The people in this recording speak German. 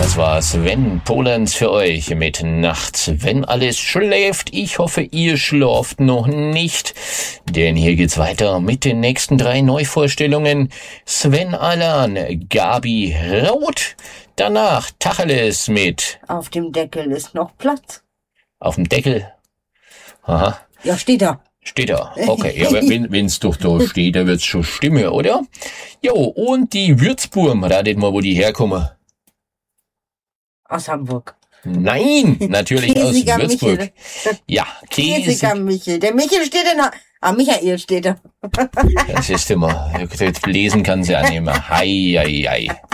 Das war Sven Polenz für euch mit Nachts, wenn alles schläft. Ich hoffe, ihr schlaft noch nicht, denn hier geht's weiter mit den nächsten 3 Neuvorstellungen. Sven Alan, Gabi Roth, danach Tacheles mit Auf dem Deckel ist noch Platz. Auf dem Deckel. Aha. Ja, steht da. Steht da. Okay, ja, wenn's doch da steht, da wird's schon stimmen, oder? Jo, und die Würzburm, ratet mal, wo die herkommen. Aus Hamburg. Nein, natürlich aus Käsiger Würzburg. Michel. Ja, Käsiger Michel. Der Michel steht da. Michael steht da. Das ist immer, lesen kann sie ja nicht mehr. Hei, hei, hei.